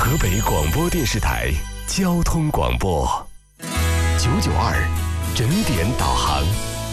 河北广播电视台交通广播992整点导航。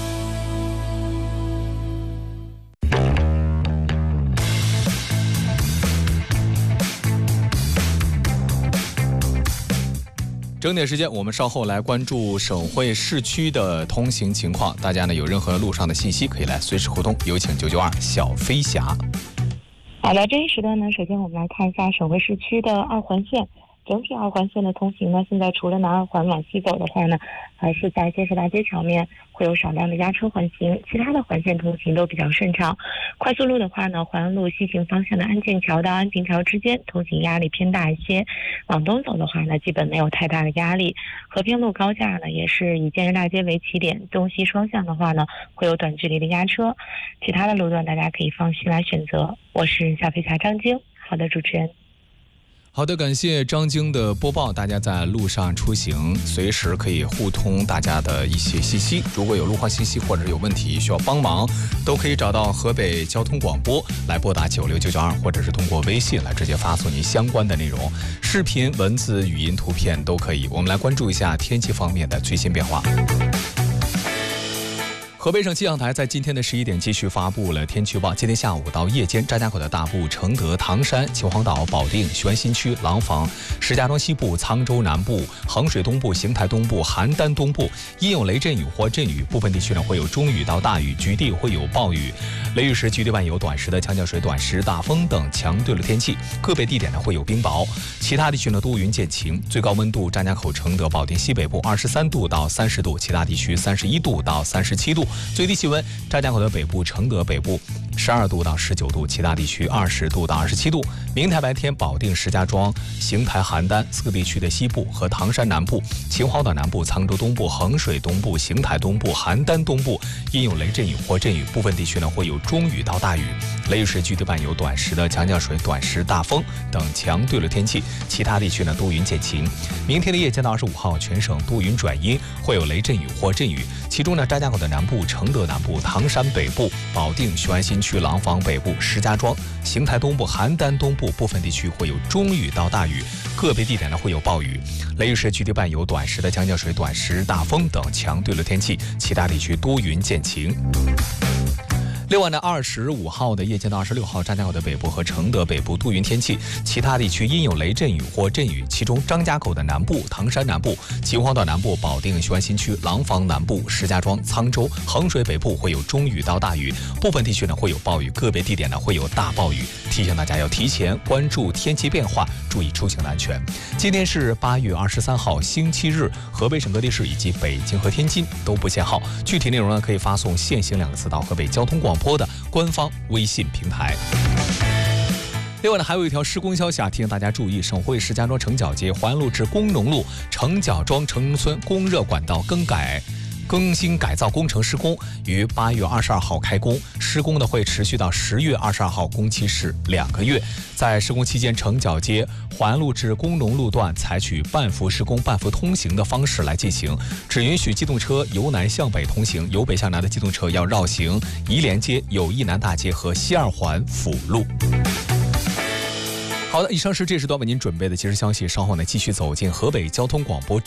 整点时间，我们稍后来关注省会市区的通行情况。大家呢有任何路上的信息，可以来随时互动。有请992小飞侠。 好了，这一时段呢，首先我们来看一下省会市区的二环线。整体二环线的通行呢，现在除了南二环往西走的话呢，还是在建设大街桥面会有少量的压车缓行，其他的环线通行都比较顺畅。快速路的话呢，环安路西行方向的安建桥到安平桥之间通行压力偏大一些，往东走的话呢，基本没有太大的压力。和平路高架呢，也是以建设大街为起点，东西双向的话呢，会有短距离的压车，其他的路段大家可以放心来选择。我是小飞侠张晶，好的，主持人。 好的，感谢张晶的播报。大家在路上出行，随时可以互通大家的一些信息。如果有路况信息或者有问题需要帮忙，都可以找到河北交通广播来拨打96992，或者是通过微信来直接发送您相关的内容，视频、文字、语音、图片都可以。我们来关注一下天气方面的最新变化。河北省气象台在今天的11点继续发布了天气预报。今天下午到夜间，张家口的大部、承德、唐山、秦皇岛、保定、雄安新区、廊坊、石家庄西部、沧州南部、衡水东部、邢台东部、邯郸东部阴有雷阵雨或阵雨，部分地区呢会有中雨到大雨，局地会有暴雨。雷雨时局地伴有短时的强降水、短时大风等强对流天气，个别地点呢会有冰雹。其他地区呢多云见晴，最高温度张家口、承德、保定西北部23度到30度，其他地区31度到37度。最低气温，张家口的北部、承德北部12度到19度，其他地区20度到27度。明天白天，保定、石家庄、邢台、邯郸4个地区的西部和唐山南部、秦皇岛南部、沧州东部、衡水东部、邢台东部、邯郸东部阴有雷阵雨或阵雨，部分地区呢会有中雨到大雨。雷雨时局地伴有短时的强降水、短时大风等强对流天气，其他地区呢多云见晴。明天的夜间到25号，全省多云转阴，会有雷阵雨或阵雨，其中呢张家口的南部、承德南部、唐山北部、保定、雄安新区、廊坊北部、石家庄、邢台东部、邯郸东部部分地区会有中雨到大雨，个别地点呢会有暴雨。雷雨时局地伴有短时的强降水、短时大风等强对流天气，其他地区多云见晴。另外呢，25号的夜间到26号，张家口的北部和承德北部多云天气，其他地区阴有雷阵雨或阵雨，其中张家口的南部、唐山南部、秦皇岛南部、保定、雄安新区、廊坊南部、石家庄、沧州、衡水北部会有中雨到大雨，部分地区呢会有暴雨，个别地点呢会有大暴雨。提醒大家要提前关注天气变化，注意出行的安全。今天是8月23号星期日，河北省各地市以及北京和天津都不限号。具体内容呢可以发送限行2个字到河北交通广播的官方微信平台。另外呢，还有一条施工消息提醒大家注意：省会石家庄城角街环路至工农路城角庄城中村供热管道更新改造工程施工于8月22号开工，施工呢会持续到10月22号，工期是2个月。在施工期间，城角街环路至工农路段采取半幅施工、半幅通行的方式来进行，只允许机动车由南向北通行，由北向南的机动车要绕行宜联街、友谊南大街和西2环辅路。好的，以上是这时段为您准备的即时消息，稍后呢继续走进河北交通广播